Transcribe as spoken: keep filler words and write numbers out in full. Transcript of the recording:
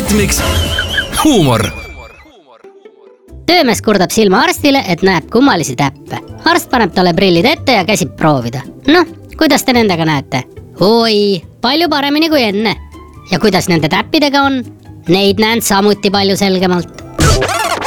ritmiks huumor. Töömees kurdab silma arstile, et näeb kummalisi täppe. Arst paneb talle prillid ette ja käsib proovida. Noh, kuidas te nendega näete? Oi, palju paremini kui enne. Ja kuidas nende täppidega on? Neid näen samuti palju selgemalt.